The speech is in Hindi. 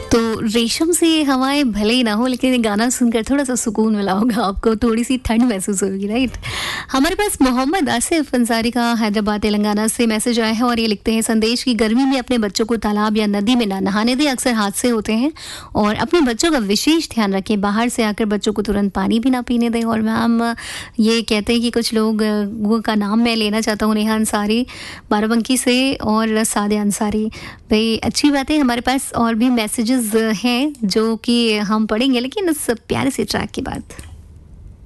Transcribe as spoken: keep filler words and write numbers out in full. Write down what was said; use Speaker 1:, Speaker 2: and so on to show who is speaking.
Speaker 1: तो रेशम से हवाएँ भले ही ना हो, लेकिन ये गाना सुनकर थोड़ा-सा सुकून मिला होगा आपको, थोड़ी-सी ठंड महसूस होगी, राइट? हमारे पास मोहम्मद आसिफ अंसारी का हैदराबाद तेलंगाना से मैसेज आया है और ये लिखते हैं, संदेश की गर्मी में अपने बच्चों को तालाब या नदी में ना नहाने दें, अक्सर हादसे होते हैं और अपने बच्चों का विशेष ध्यान रखें, बाहर से आकर बच्चों को तुरंत पानी भी ना पीने दें। और मैम ये कहते हैं कि कुछ लोग, वो का नाम मैं लेना चाहता हूँ, नेहा अंसारी बाराबंकी से और सादिया अंसारी। भाई अच्छी बात है, हमारे पास और भी मैसेजेस हैं जो कि हम पढ़ेंगे, लेकिन इस प्यारे से ट्रैक के बाद।